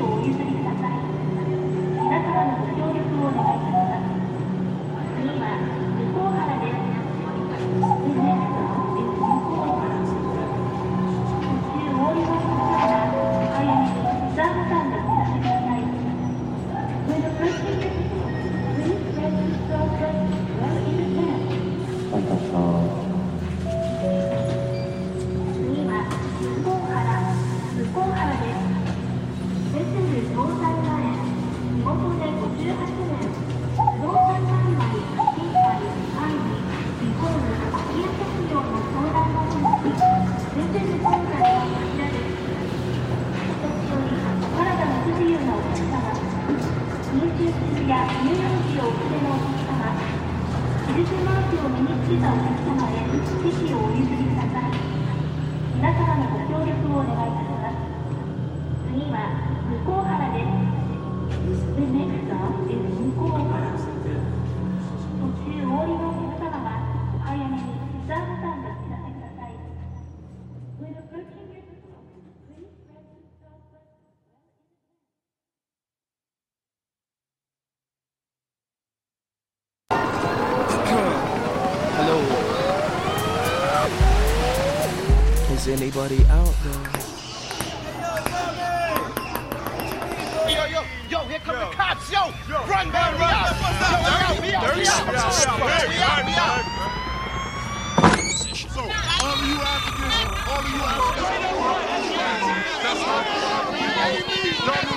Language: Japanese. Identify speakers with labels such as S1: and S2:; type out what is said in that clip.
S1: をお譲りください。皆様のご協力をお願いいたします。次は向原です。
S2: Is anybody out there?
S3: Yo, here come the cops, yo! Run, man, we out! We out! So, all of you Africans,